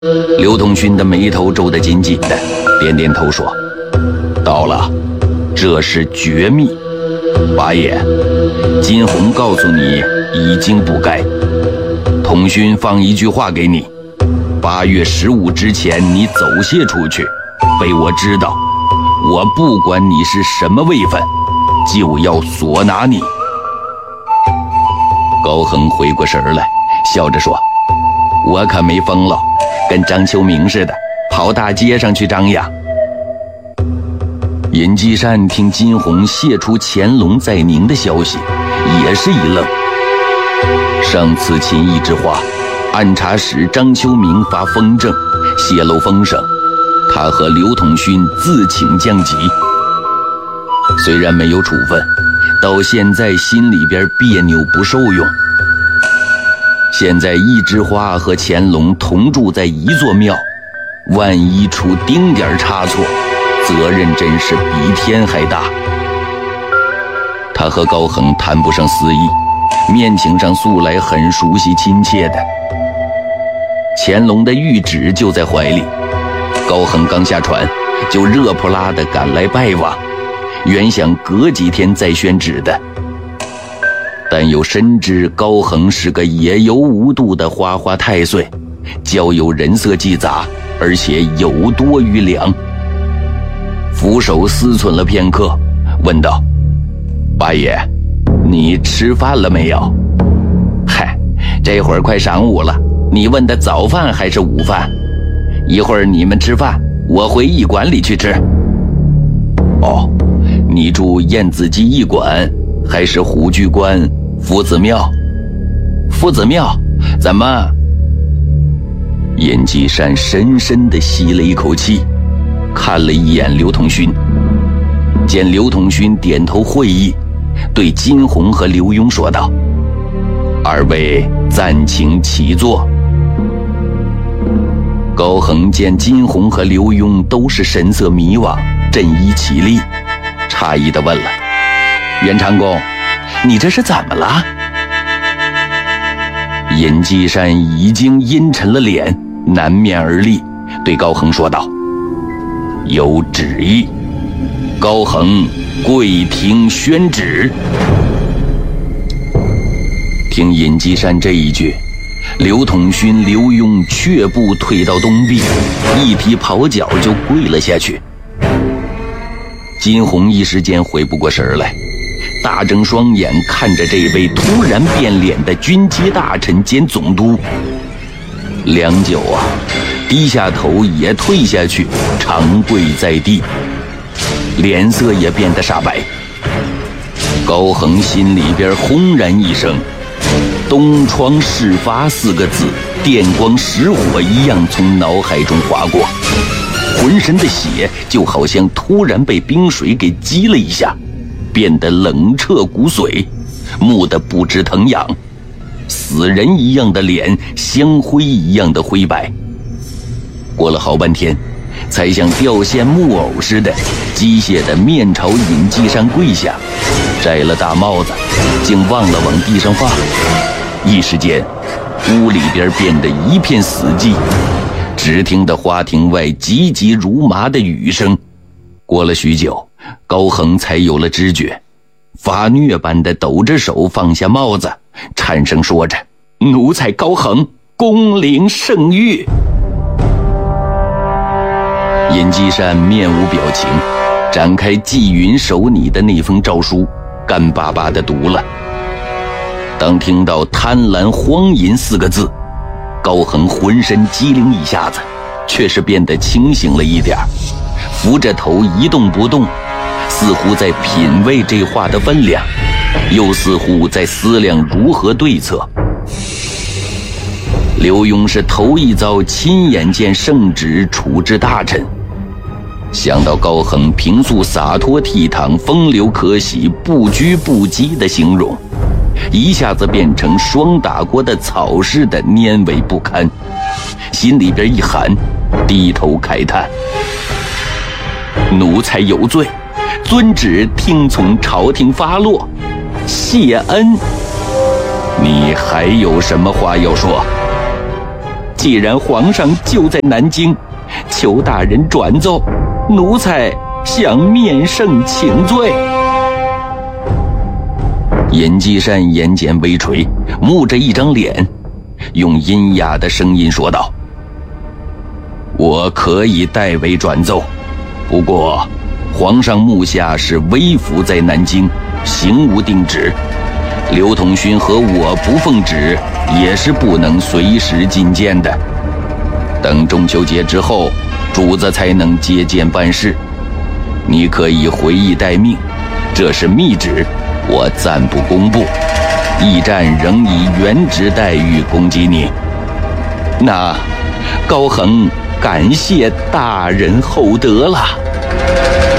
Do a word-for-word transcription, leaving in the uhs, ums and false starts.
刘同勋的眉头皱得紧紧的，点点头说：“到了，这是绝密。八爷，金红告诉你已经不该。同勋放一句话给你：八月十五之前你走泄出去，被我知道，我不管你是什么位分，就要索拿你。”高恒回过神来，笑着说：“我可没疯了，跟张秋明似的，跑大街上去张扬。”尹继善听金红泄出乾隆在宁的消息，也是一愣。上次秦义之话，按察使张秋明发风正，泄露风声，他和刘统勋自请降级。虽然没有处分，到现在心里边别扭不受用。现在一枝花和乾隆同住在一座庙，万一出丁点差错，责任真是比天还大。他和高恒谈不上私意，面情上素来很熟悉亲切的。乾隆的谕旨就在怀里，高恒刚下船，就热扑啦地赶来拜望，原想隔几天再宣旨的，但又深知高恒是个野游无度的花花太岁，交友人色既杂，而且有多于良。俯首思忖了片刻，问道：“八爷，你吃饭了没有？”“嗨，这会儿快晌午了，你问的早饭还是午饭？一会儿你们吃饭，我回驿馆里去吃。”“哦，你住燕子矶驿馆，还是虎踞关夫子庙？”“夫子庙，怎么？”尹继善深深地吸了一口气，看了一眼刘统勋，见刘统勋点头会意，对金红和刘墉说道：“二位暂请起坐。”高恒见金红和刘墉都是神色迷惘，振衣起立，诧异地问了：“袁长公，你这是怎么了？”尹继善已经阴沉了脸，南面而立，对高恒说道：“有旨意，高恒跪听宣旨。”听尹继善这一句，刘统勋、刘墉却步退到东壁，一踢袍脚就跪了下去。金红一时间回不过神来，大睁双眼看着这位突然变脸的军机大臣兼总督，良久啊，低下头也退下去，长跪在地，脸色也变得煞白。高恒心里边轰然一声，东窗事发四个字电光石火一样从脑海中划过，浑身的血就好像突然被冰水给激了一下，变得冷彻骨髓，木得不知疼痒，死人一样的脸，香灰一样的灰白。过了好半天，才像掉线木偶似的机械的面朝尹继善跪下，摘了大帽子，竟忘了往地上放。一时间屋里边变得一片死寂，只听得花亭外急急如麻的雨声。过了许久，高恒才有了知觉，发虐般的抖着手放下帽子，颤声说着：“奴才高恒恭临圣谕。”尹继善面无表情，展开纪云守你的那封诏书，干巴巴地读了。当听到贪婪荒淫四个字，高恒浑身机灵一下子，却是变得清醒了一点，扶着头一动不动，似乎在品味这话的分量，又似乎在思量如何对策。刘墉是头一遭亲眼见圣旨处置大臣，想到高恒平素洒脱倜傥、风流可喜、不拘不羁的形容，一下子变成霜打过的草似的蔫萎不堪，心里边一寒，低头慨叹：“奴才有罪，遵旨听从朝廷发落，谢恩。你还有什么话要说？” 既然皇上就在南京，求大人转奏，奴才想面圣请罪。”尹继善眼睑微垂，木着一张脸，用阴哑的声音说道：“我可以代为转奏，不过皇上目下是微服在南京，行无定旨。刘统勋和我不奉旨，也是不能随时觐见的。等中秋节之后，主子才能接见办事。你可以回议待命，这是密旨，我暂不公布。驿站仍以原职待遇供给你。那高恒感谢大人厚德了。”